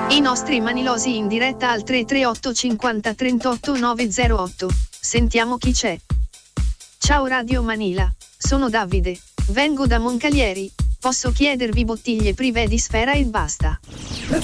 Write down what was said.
I nostri manilosi in diretta al 338 50 38 908. Sentiamo chi c'è. Ciao Radio Manila, sono Davide, vengo da Moncalieri, posso chiedervi bottiglie privé di Sfera e basta.